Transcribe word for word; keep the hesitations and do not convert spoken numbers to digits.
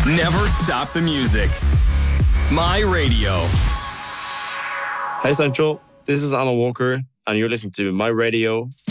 Never stop the music. My Radio. Hey Central, this is Alan Walker, and you're listening to My Radio